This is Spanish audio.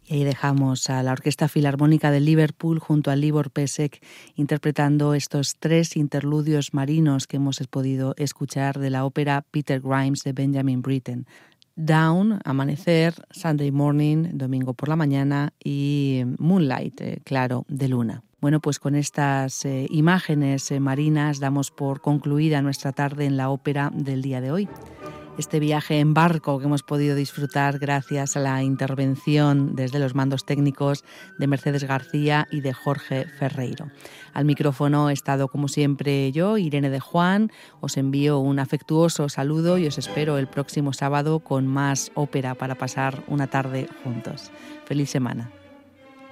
Y ahí dejamos a la Orquesta Filarmónica de Liverpool junto a Libor Pesek interpretando estos 3 interludios marinos que hemos podido escuchar de la ópera Peter Grimes de Benjamin Britten. Dawn, amanecer, Sunday morning, domingo por la mañana, y Moonlight, claro, de luna. Bueno, pues con estas imágenes marinas damos por concluida nuestra tarde en la ópera del día de hoy. Este viaje en barco que hemos podido disfrutar gracias a la intervención desde los mandos técnicos de Mercedes García y de Jorge Ferreiro. Al micrófono he estado como siempre yo, Irene de Juan. Os envío un afectuoso saludo y os espero el próximo sábado con más ópera para pasar una tarde juntos. Feliz semana.